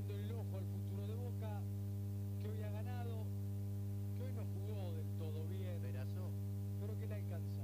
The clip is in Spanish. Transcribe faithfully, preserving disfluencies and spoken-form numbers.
mirando el ojo al futuro de Boca, que hoy ha ganado, que hoy no jugó del todo bien, Perazo. pero que le alcanza.